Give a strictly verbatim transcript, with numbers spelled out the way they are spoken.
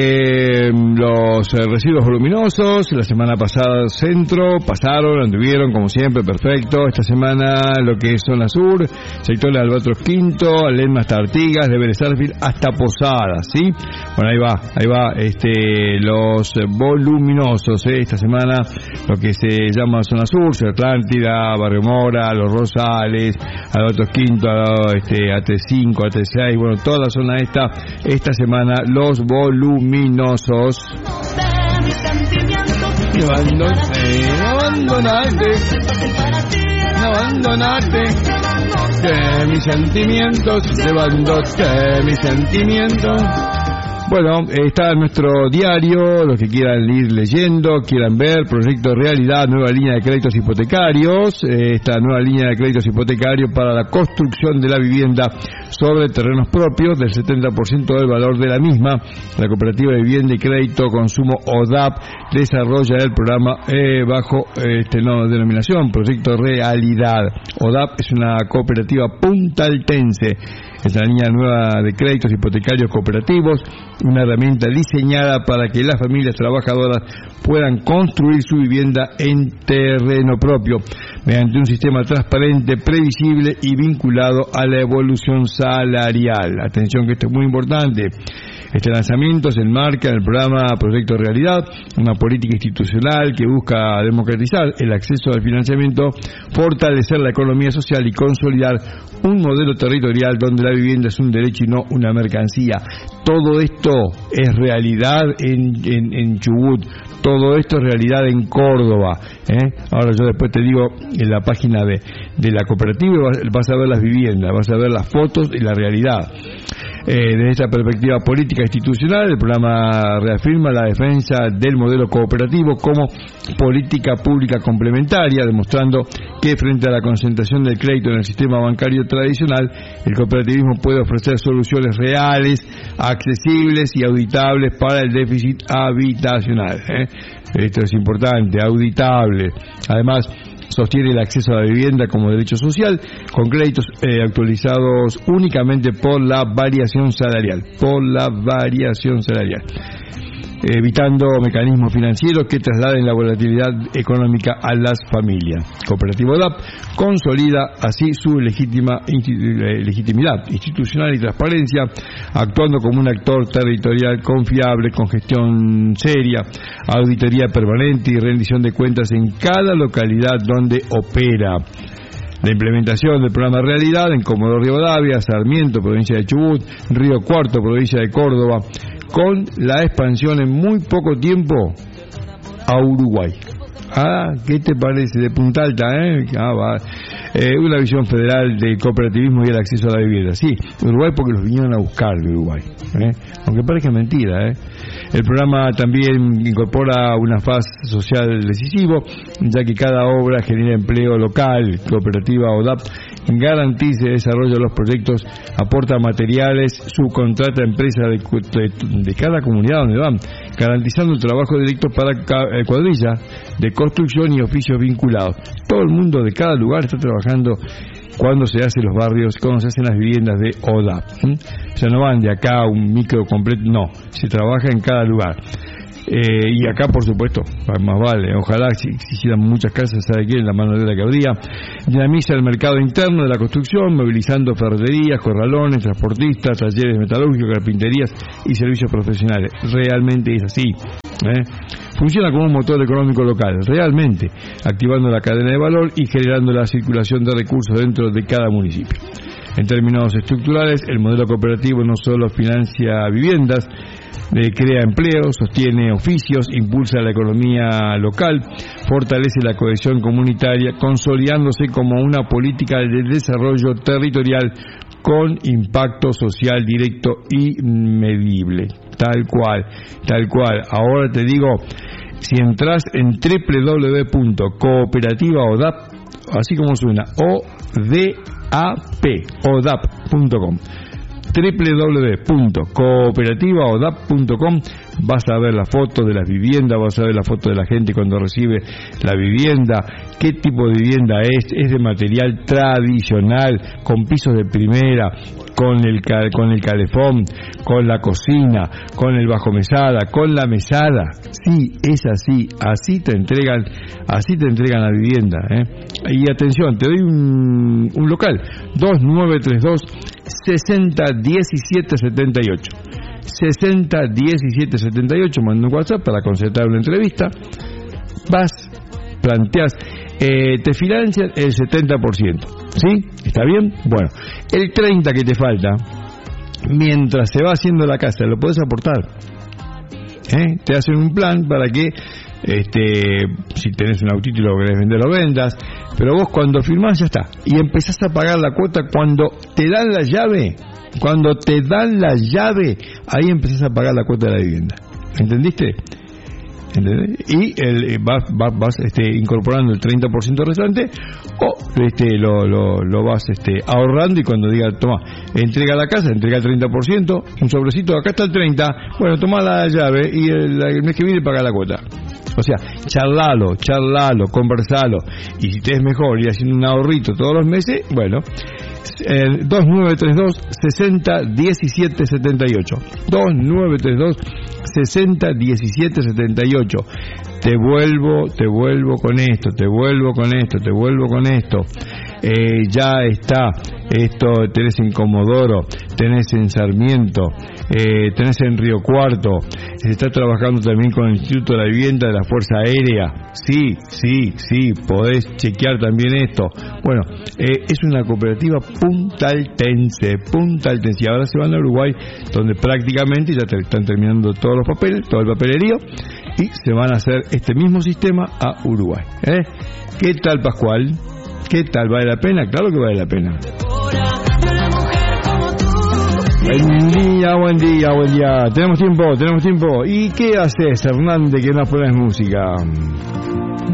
Eh, los eh, residuos voluminosos, la semana pasada centro, pasaron, anduvieron como siempre, perfecto. Esta semana lo que es zona sur, sectores de Albatros Quinto, Alerma hasta Artigas, de Vélez Sarsfield hasta Posadas, ¿sí? Bueno, ahí va, ahí va, este, los voluminosos, ¿eh? Esta semana lo que se llama zona sur, Atlántida, Barrio Mora, Los Rosales, Albatros Quinto, este, A T cinco, A T seis, bueno, toda la zona esta, esta semana los voluminosos. Luminosos. Abandonarte, abandonarte, abandonarte, que mis sentimientos, llevándote mis sentimientos. Bueno, está nuestro diario, los que quieran ir leyendo, quieran ver, proyecto realidad, nueva línea de créditos hipotecarios, eh, esta nueva línea de créditos hipotecarios para la construcción de la vivienda sobre terrenos propios del setenta por ciento del valor de la misma. La Cooperativa de Vivienda y Crédito Consumo O D A P desarrolla el programa eh, bajo este no denominación, proyecto realidad. O D A P es una cooperativa puntaltense. Es la línea nueva de créditos hipotecarios cooperativos, una herramienta diseñada para que las familias trabajadoras puedan construir su vivienda en terreno propio, mediante un sistema transparente, previsible y vinculado a la evolución salarial. Atención que esto es muy importante. Este lanzamiento se enmarca en el programa Proyecto Realidad, una política institucional que busca democratizar el acceso al financiamiento, fortalecer la economía social y consolidar un modelo territorial donde la vivienda es un derecho y no una mercancía. Todo esto es realidad en, en, en Chubut, todo esto es realidad en Córdoba, ¿eh? Ahora yo después te digo en la página de, de la cooperativa vas a ver las viviendas, vas a ver las fotos y la realidad. Eh, desde esta perspectiva política institucional, el programa reafirma la defensa del modelo cooperativo como política pública complementaria, demostrando que frente a la concentración del crédito en el sistema bancario tradicional, el cooperativismo puede ofrecer soluciones reales, accesibles y auditables para el déficit habitacional, ¿eh? Esto es importante, auditable. Además, sostiene el acceso a la vivienda como derecho social, con créditos eh, actualizados únicamente por la variación salarial, por la variación salarial, evitando mecanismos financieros que trasladen la volatilidad económica a las familias. Cooperativo O D A P consolida así su legítima legitimidad institucional y transparencia, actuando como un actor territorial confiable, con gestión seria, auditoría permanente y rendición de cuentas en cada localidad donde opera. La implementación del programa Realidad en Comodoro Rivadavia, Sarmiento, provincia de Chubut, Río Cuarto, provincia de Córdoba, con la expansión en muy poco tiempo a Uruguay. Ah, ¿qué te parece? De Punta Alta, ¿eh? Ah, va. Eh, una visión federal del cooperativismo y el acceso a la vivienda. Sí, Uruguay porque los vinieron a buscar de Uruguay, ¿eh? Aunque parezca mentira, ¿eh? El programa también incorpora una fase social decisivo, ya que cada obra genera empleo local. Cooperativa O D A P garantiza el desarrollo de los proyectos, aporta materiales, subcontrata a empresas de, de, de cada comunidad donde van, garantizando el trabajo directo para cuadrillas de construcción y oficios vinculados. Todo el mundo de cada lugar está trabajando cuando se hacen los barrios, cuando se hacen las viviendas de O D A P. ¿Mm? O sea, no van de acá a un micro completo, no, se trabaja en cada lugar. Eh, y acá, por supuesto, más vale, ojalá si hicieran muchas casas, ¿sabe qué? En la mano de obra que habría. Dinamiza el mercado interno de la construcción, movilizando ferreterías, corralones, transportistas, talleres metalúrgicos, carpinterías y servicios profesionales. Realmente es así, ¿eh? Funciona como un motor económico local, realmente, activando la cadena de valor y generando la circulación de recursos dentro de cada municipio. En términos estructurales, el modelo cooperativo no solo financia viviendas, crea empleo, sostiene oficios, impulsa la economía local, fortalece la cohesión comunitaria, consolidándose como una política de desarrollo territorial con impacto social directo y medible. Tal cual, tal cual. Ahora te digo, si entras en doble u doble u doble u punto cooperativa O D A P, así como suena, O D A P, O D A P punto com. doble u doble u doble u punto cooperativa o d a p punto com. Vas a ver la foto de las viviendas, vas a ver la foto de la gente cuando recibe la vivienda, qué tipo de vivienda es, es de material tradicional, con pisos de primera, con el con el calefón, con la cocina, con el bajo mesada, con la mesada. Sí, es así, así te entregan, así te entregan la vivienda, ¿eh? Y atención, te doy un, un local, dos nueve tres dos, sesenta diecisiete setenta y ocho. sesenta diecisiete setenta y ocho, manda un WhatsApp para concertar una entrevista. Vas, planteas, eh, te financian el setenta por ciento, ¿sí? ¿Está bien? Bueno, el treinta que te falta, mientras se va haciendo la casa, lo puedes aportar, ¿eh? Te hacen un plan para que, este, si tenés un autito y lo querés vender, lo vendas, pero vos cuando firmás ya está, y empezás a pagar la cuota cuando te dan la llave. Cuando te dan la llave, ahí empezás a pagar la cuota de la vivienda. ¿Entendiste? ¿Entendés? Y el, vas, vas, vas este, incorporando el treinta por ciento restante, o este, lo, lo, lo vas este, ahorrando, y cuando diga, toma, entrega la casa, entrega el treinta por ciento, un sobrecito, acá está el treinta por ciento, bueno, toma la llave y el, el mes que viene paga la cuota. O sea, charlalo, charlalo, conversalo, y si te es mejor ir haciendo un ahorrito todos los meses, bueno, eh, dos nueve tres dos, sesenta diecisiete setenta y ocho, dos nueve tres dos, sesenta diecisiete setenta y ocho. Te vuelvo, te vuelvo con esto, te vuelvo con esto, te vuelvo con esto. Eh, ya está, esto tenés en Comodoro, tenés en Sarmiento, eh, tenés en Río Cuarto, se está trabajando también con el Instituto de la Vivienda de la Fuerza Aérea. Sí, sí, sí, podés chequear también esto. Bueno, eh, es una cooperativa puntaltense, puntaltense. Y ahora se van a Uruguay, donde prácticamente ya te están terminando todos los papeles, todo el papelerío, y se van a hacer este mismo sistema a Uruguay, ¿eh? ¿Qué tal, Pascual? ¿Qué tal? ¿Vale la pena? Claro que vale la pena. Buen día, buen día, buen día. Tenemos tiempo, tenemos tiempo. ¿Y qué haces, Hernández, que no pones música?